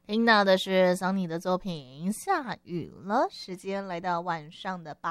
听到的是桑尼的作品《下雨了》，时间来到晚上的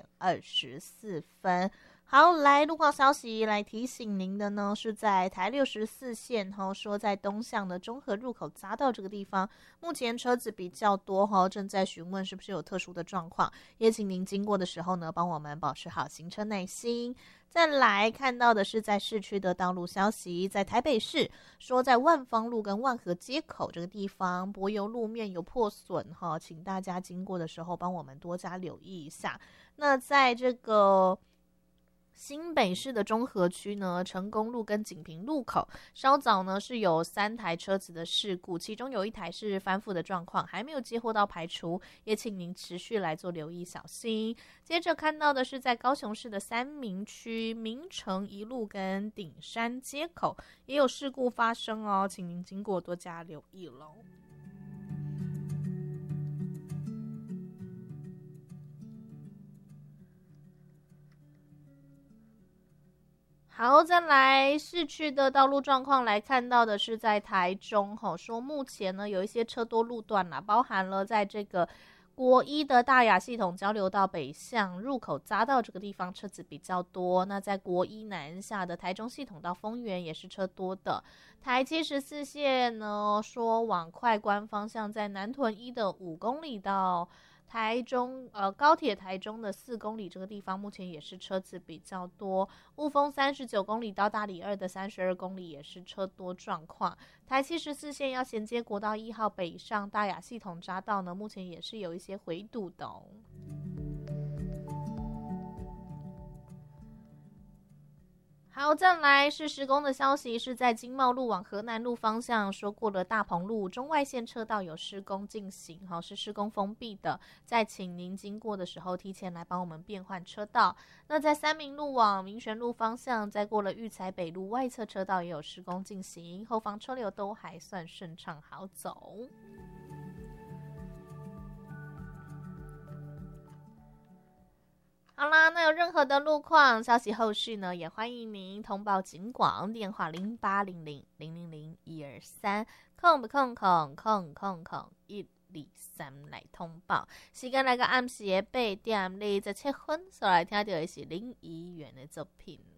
8:24。好，来路况消息来提醒您的呢，是在台64线说在东向的中和入口匝道这个地方，目前车子比较多正在询问是不是有特殊的状况，也请您经过的时候呢，帮我们保持好行车耐心。再来看到的是在市区的道路消息，在台北市说在万芳路跟万和街口这个地方，柏油路面有破损请大家经过的时候帮我们多加留意一下。那在这个新北市的中和区呢，成功路跟锦屏路口稍早呢是有3台车子的事故，其中有1台是翻覆的状况，还没有接获到排除，也请您持续来做留意小心。接着看到的是在高雄市的三民区民城一路跟顶山街口也有事故发生请您经过多加留意咯。好，再来市区的道路状况来看到的是在台中说目前呢有一些车多路段包含了在这个国一的大雅系统交流道北向入口匝道这个地方车子比较多，那在国一南下的台中系统到丰原也是车多的。台74线呢说往快关方向在南屯一的5公里到台中高铁台中的4公里这个地方目前也是车子比较多，雾峰39公里到大里2的32公里也是车多状况。台74线要衔接国道1号北上大雅系统匝道呢，目前也是有一些回堵的好，再来是施工的消息，是在经贸路往河南路方向，说过了大鹏路中外线车道有施工进行，是施工封闭的，再请您经过的时候提前来帮我们变换车道。那在三民路往民权路方向，再过了育才北路外侧车道也有施工进行，后方车流都还算顺畅好走。好啦，那有任何的路况消息后续呢，也欢迎您通报警广电话08000001230来通报。时间来到暗时的8:27分，所来听到的是林议员的作品。